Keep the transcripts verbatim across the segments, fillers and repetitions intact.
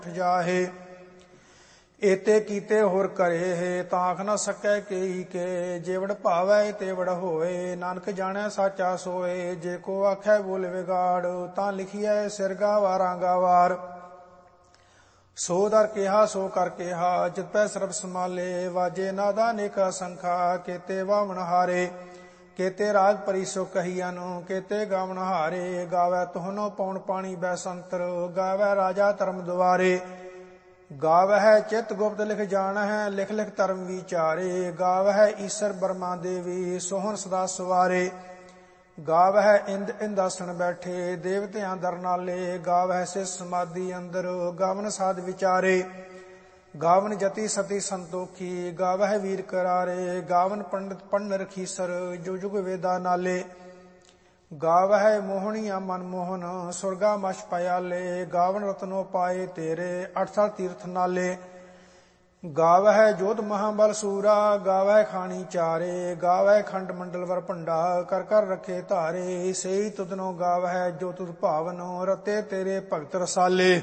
ਜਾਹੇ। एते कीते होर करे है ताख न सकै केई के। जेवड़ भावै तेवड़ होए नानक जाने साचा सोए। जे को आखै बोल विगाड़ तां लिखिए सिर गावारां गावार। सो दर केहा सो कर केहा जित पै सरब समाले। वाजे नादा नेका संखा केते वावण हारे। केते राग परी सो कहियन केते गावण हारे। गावै तुहनो पौन पाणी बैसंतर गावै राजा धर्म द्वारे। गावह चित गुप्त लिख जान है लिख लिख धर्म विचारे। गावह ईसर बर्मा देवी सोहन सदा सवारे। गावह इंद इंदासन बैठे देवतियां दर नाले। गावह से समाधि अंदर गावन साध विचारे। गावन जति सती संतोखी गावह वीर करारे। गावन पंडित पंड रखीसर जो जुग वेदा नाले। गावह मोहनिया मनमोहन सुरगा मश पयाले। गावन रत्नो पाए तेरे अठसठ तीर्थ नाले। गावह जोध महाबल सूरा गावह खानी चारे। गावह खंड मंडल वर भंडा कर कर रखे धारे। सेई तुदनो गावह जो तुद भावन रते तेरे भगत रसाले।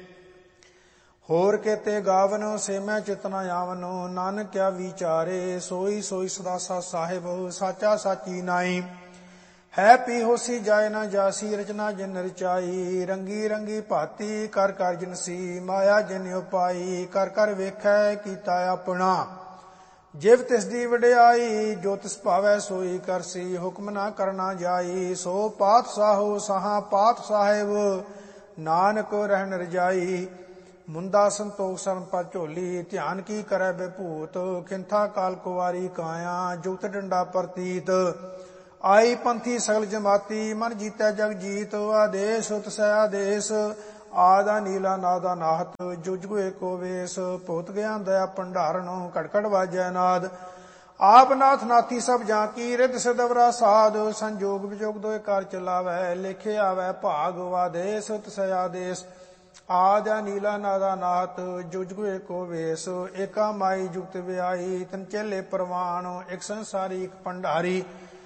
होर केते गावन से मैं चितना आवन नानक क्या विचारे। सोई सोई सदासा साहिब साचा साची नाई। है पी होसी जाय न जासी रचना जिन रचाई। रंगी रंगी भाती कर कर जिनसी माया जिन उपाई। कर कर वेखै कीता अपना जिव तिस दी वड्याई। जो तिस भावै सोई करसी हुक्म ना करना जाई। सो पात साहो साहा पात साहिब नानक रहन रजाई। मुंदा संतोख शरण पर झोली ध्यान की करै बेभूत। खिंथा काल कुवारी काया जुगत डंडा प्रतीत। आई पंथी सगल जमाती मन जीतै जग जीत। आदेश तसै आदेश आदा नीला नादा नाहत। जुग जुग एको वेश भूत ज्ञान दया भंडारण कड़कड़ वाजै नाद। आप नाथ नाथी सब जाकी रिद सिदवरा साध। संजोग विजोग दोए कार चलावै लेखे आवै भाग। आदेश तसै आदेश आदा नीला नादा नाहत। जुग जुग एको वेश एका माई जुगत व्याई। तन चेले परवान एक संसारी एक भंडारी।